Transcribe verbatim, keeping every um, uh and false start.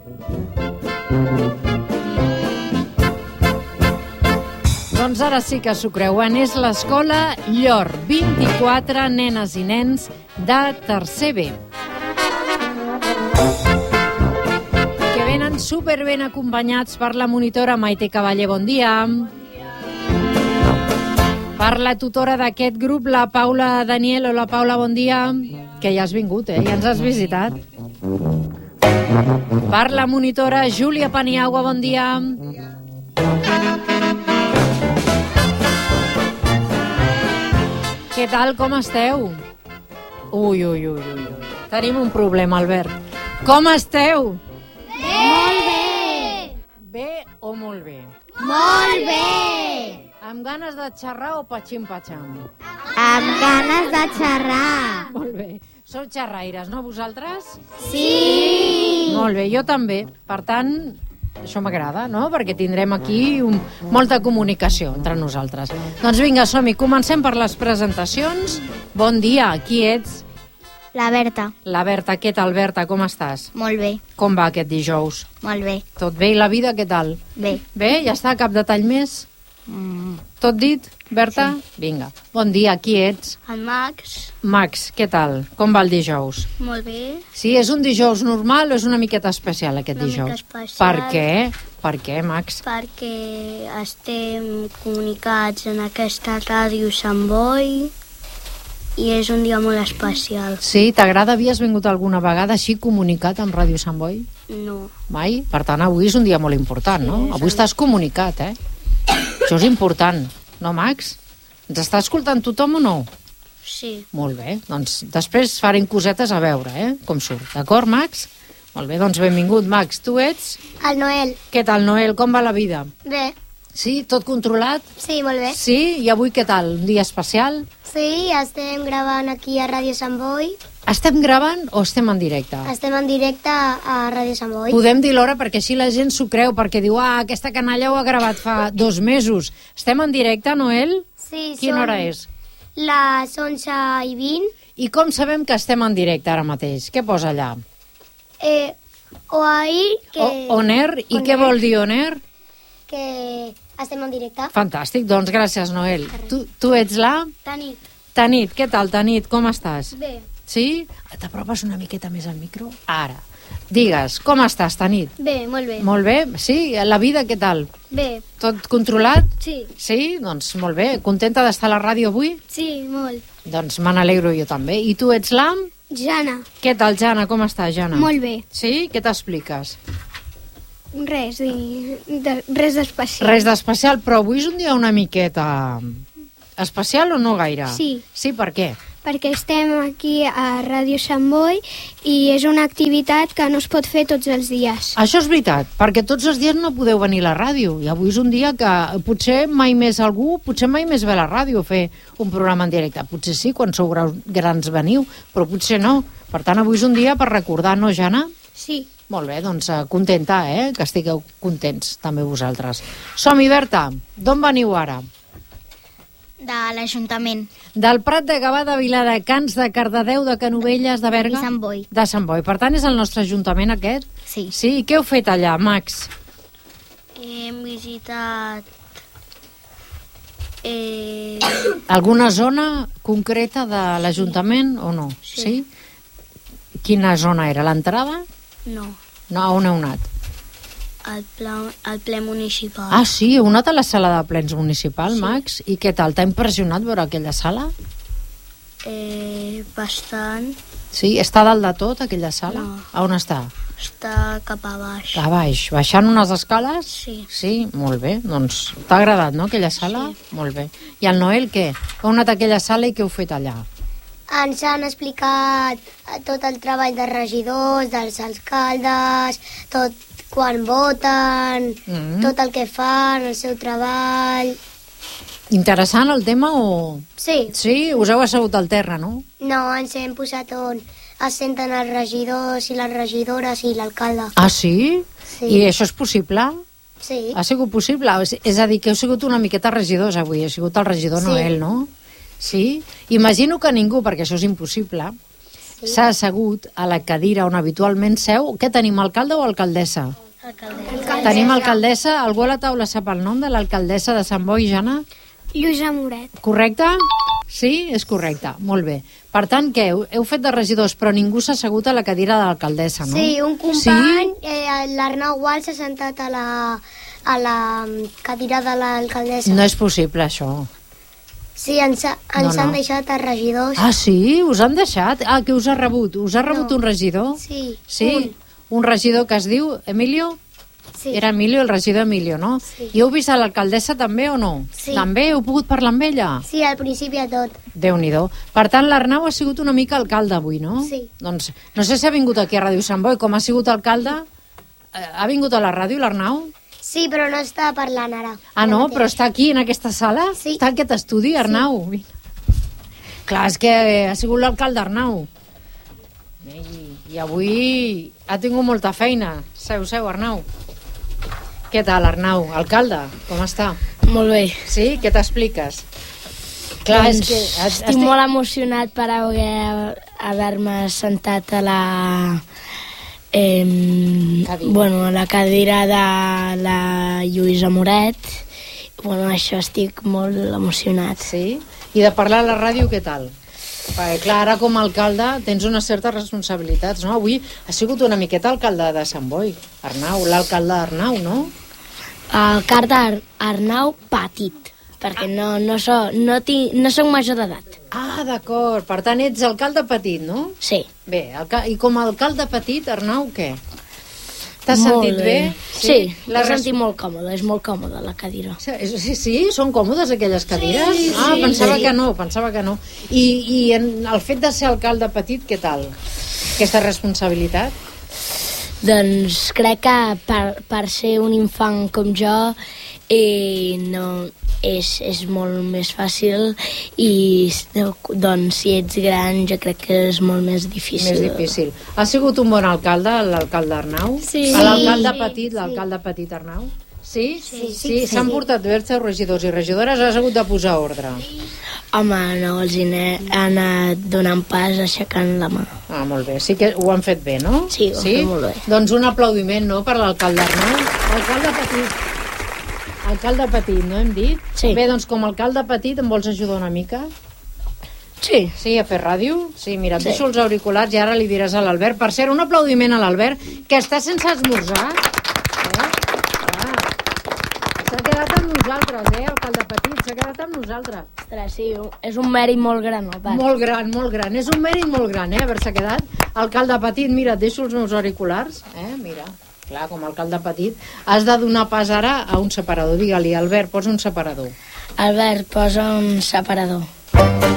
Doncs ara sí que s'ho creuen, és l'escola Llor, vint-i-quatre nenes i nens de tercer B. Que venen superben acompanyats per la monitora Maite Cavaller, bon dia. Per la tutora d'aquest grup, la Paula Daniel. Hola, Paula, bon dia. Que ja has vingut, eh? Ja ens has visitat. Per la monitora Júlia Paniagua, bon dia. Què tal, com esteu? Ui, ui, ui, ui. Tenim un problema, Albert. Com esteu? Bé! Molt bé! Bé o molt bé? Molt bé! Amb ganes de xerrar o patxim-patxam? Amb ganes de xerrar. Molt bé. Sou xerraires, no, vosaltres? Sí! Molt bé, jo també. Per tant, això m'agrada, no? Perquè tindrem aquí un, molta comunicació entre nosaltres. Doncs vinga, som-hi. Comencem per les presentacions. Bon dia, qui ets? La Berta. La Berta. Què tal, Berta? Com estàs? Molt bé. Com va aquest dijous? Molt bé. Tot bé? I la vida, què tal? Bé. Bé? Ja està? Cap detall més? Mm. Tot dit, Berta? Sí. Vinga. Bon dia, qui ets? El Max. Max, què tal? Com va el dijous? Molt bé. Sí, és un dijous normal o és una miqueta especial aquest Una dijous? mica especial. Per què? Per què, Max? Perquè estem comunicats en aquesta ràdio Sant Boi i és un dia molt especial. Sí, t'agrada? Havies vingut alguna vegada així comunicat amb Ràdio Sant Boi? No. Mai? Per tant, avui és un dia molt important, no? Sí, Avui estàs comunicat, eh? Això és important, no, Max? Ens està escoltant tothom o no? Sí. Molt bé, doncs després farem cosetes a veure, eh? Com surt, d'acord, Max? Molt bé, doncs benvingut, Max. Tu ets? El Noel. Què tal, Noel? Com va la vida? Bé. Sí? Tot controlat? Sí, molt bé. Sí? I avui què tal? Un dia especial? Sí, estem gravant aquí a Ràdio Sant Boi. Estem gravant o estem en directe? Estem en directe a Ràdio Sant Boi. Podem dir l'hora perquè així la gent s'ho creu, perquè diu, ah, aquesta canalla ho ha gravat fa dos mesos. Estem en directe, Noel? Sí, Quina són hora és? les onze i vint. I com sabem que estem en directe ara mateix? Què posa allà? Eh, o ahir que... O, on air? I on què air. vol dir on air? Que estem en directe. Fantàstic, doncs gràcies, Noel. Tu, tu ets la? Tanit. Tanit, què tal, Tanit? Com estàs? Bé. Sí? T'apropes una miqueta més al micro? Ara. Digues, com estàs, Tanit? Bé, molt bé. Molt bé? Sí? La vida, què tal? Bé. Tot controlat? Sí. Sí? Doncs molt bé. Contenta d'estar a la ràdio avui? Sí, molt. Doncs me n'alegro jo també. I tu ets la? Jana. Què tal, Jana? Com estàs, Jana? Molt bé. Sí? Què t'expliques? Res, i de, res d'especial. Res d'especial, però avui és un dia una miqueta especial o no gaire? Sí. Sí, per què? Perquè estem aquí a Ràdio Sant Boi i és una activitat que no es pot fer tots els dies. Això és veritat, perquè tots els dies no podeu venir a la ràdio i avui és un dia que potser mai més algú, potser mai més ve a la ràdio a fer un programa en directe. Potser sí, quan sou grans veniu, però potser no. Per tant, avui és un dia per recordar, no, Jana? Sí. Molt bé, doncs contenta, eh? Que estigueu contents també vosaltres. Som-hi, Berta. D'on veniu ara? De l'Ajuntament. Del Prat de Gavà, de Viladecans, de Cardedeu, de Canovelles, de Berga? De Sant Boi. De Sant Boi. Per tant, és el nostre ajuntament aquest? Sí. Sí, i què heu fet allà, Max? Hem visitat... Eh... Alguna zona concreta de l'Ajuntament o no? Sí. Sí? Quina zona era? L'entrada? No, No, on heu anat? al ple, al ple municipal. Ah, sí, heu anat a la sala de plens municipal, Sí. Max? I què tal? T'ha impressionat veure aquella sala? Eh, bastant. Sí? Està dalt de tot, aquella sala? No. A on està? Està cap a baix. A baix, baixant unes escales? Sí. Sí, molt bé. Doncs t'ha agradat, no, aquella sala? Sí. Molt bé. I el Noel, què? Heu anat a aquella sala i què heu fet allà? Ens han explicat tot el treball de regidors, dels alcaldes, tot quan voten, Mm. tot el que fan, el seu treball... Interessant el tema o...? Sí, Sí? Us heu assegut al terra, no? no, ens hem posat on es senten els regidors i les regidores i l'alcalde. Ah, sí? Sí. I això és possible? Sí, Ha sigut possible? És- És a dir, que heu sigut una miqueta regidors avui. Ha sigut el regidor Sí. Noel, no? Sí? Imagino que ningú, perquè això és impossible. Sí. s'ha assegut a la cadira on habitualment seu. Què tenim, alcalde o alcaldessa? Alcaldessa. Tenim alcaldessa. Algú a la taula sap el nom de l'alcaldessa de Sant Boi, Jana? Lluïsa Moret. Correcte? Sí, és correcte. Molt bé. Per tant, què? Heu, heu fet de regidors, però ningú s'ha assegut a la cadira de l'alcaldessa, no? Sí, un company, sí? eh, l'Arnau Gual s'ha sentat a la, a la cadira de l'alcaldessa. No és possible, això. Sí, ens, ha- ens No, no. han deixat a regidors. Ah, sí? Us han deixat? Ah, que us ha rebut? Us ha rebut No. un regidor? Sí, Sí? Un. un regidor que es diu Emilio? sí. Era Emilio, el regidor Emilio, no? Sí. I heu vist a l'alcaldessa també o no? Sí. També? Heu pogut parlar amb ella? Sí, al principi a tot. Déu-n'hi-do. Per tant, l'Arnau ha sigut una mica alcalde avui, no? Sí. Doncs no sé si ha vingut aquí a Ràdio Sant Boi, com ha sigut alcalde. Eh, Ha vingut a la ràdio, l'Arnau? Sí, però no està parlant ara. Ah, no? Ara Però mateix. està aquí, en aquesta sala? Sí. Està en aquest estudi, Arnau? Sí. Clar, és que ha sigut l'alcalde Arnau. I, I avui ha tingut molta feina. Seu, seu, Arnau. Què tal, Arnau? Alcalde, com està? Molt bé. Sí? Què t'expliques? Clar, doncs és que... has- estic estic- molt emocionat per haver, haver-me sentat a la... Eh, Cadira. bueno, a la cadira de la Lluïsa Moret. Bueno, això estic molt emocionat. Sí? I de parlar a la ràdio, què tal? Perquè, clar, ara com a alcalde tens unes certes responsabilitats, no? Avui ha sigut una miqueta alcalde de Sant Boi, Arnau, l'alcalde Arnau, no? El car d'Arnau Petit, perquè no, no, so, no, tinc, no soc major d'edat. Ah, d'acord. Per tant, ets alcalde petit, no? Sí. Bé, alca i com a alcalde petit, Arnau, què? T'has Molt sentit bé? Sí, La l'he res- sentit molt còmode, és molt còmode la cadira. Sí, sí, sí, són còmodes aquelles cadires? Sí, ah, sí, pensava sí. que no, pensava que no. I, i en el fet de ser alcalde petit, què tal? Aquesta responsabilitat? Doncs crec que per, per ser un infant com jo eh, no, és, és molt més fàcil i doncs si ets gran jo crec que és molt més difícil. Més difícil. Ha sigut un bon alcalde, l'alcalde Arnau? Sí. L'alcalde Sí, petit, sí. l'alcalde petit Arnau? Sí? Sí, sí. sí, S'han sí. portat bé els teus regidors i regidores, has hagut de posar ordre. Home, no, els he ne- he anat donant pas aixecant la mà. Ah, molt bé. Sí que ho han fet bé, no? Sí, ho han fet molt bé. Doncs un aplaudiment, no?, per l'alcalde Arnau. Alcalde petit. Alcalde petit, no hem dit? Sí. Bé, doncs com a alcalde petit em vols ajudar una mica? Sí. Sí, a fer ràdio? Sí, mira, et Sí. deixo els auriculars i ara li diràs a l'Albert. Per cert, un aplaudiment a l'Albert, que està sense esmorzar. Eh? Clar. S'ha quedat amb nosaltres, eh, alcalde petit, s'ha quedat amb nosaltres. Ostres, sí, és un mèrit molt gran, a part. Molt gran, molt gran. És un mèrit molt gran, eh, haver-se quedat. Alcalde petit, mira, et deixo els meus auriculars. Eh, mira, clar, com a alcalde petit, has de donar pas ara a un separador. Digue-li, Albert, posa un separador. Albert, posa un separador.